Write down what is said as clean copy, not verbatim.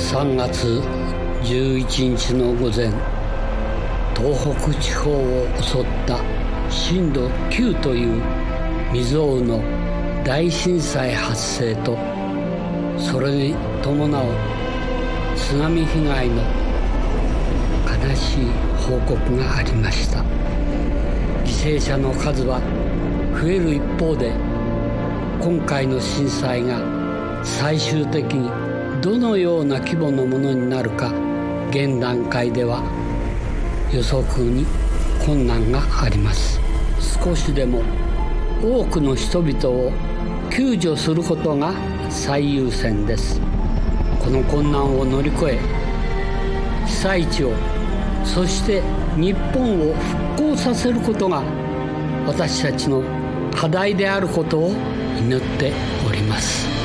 3月11日の午前、東北地方を襲った震度9という未曾有の大震災発生と、それに伴う津波被害の悲しい報告がありました。犠牲者の数は増える一方で、今回の震災が最終的にどのような規模のものになるか、現段階では予測に困難があります。少しでも多くの人々を救助することが最優先です。この困難を乗り越え、被災地を、そして日本を復興させることが私たちの課題であることを祈っております。